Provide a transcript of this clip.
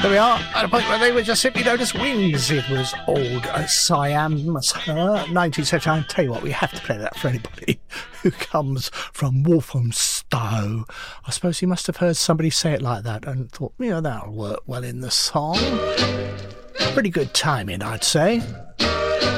There we are, at a point where they were just simply known as Wings. It was old Siam, 19th century. I tell you what, we have to play that for anybody who comes from Walthamstow. I suppose he must have heard somebody say it like that and thought, that'll work well in the song. Pretty good timing, I'd say.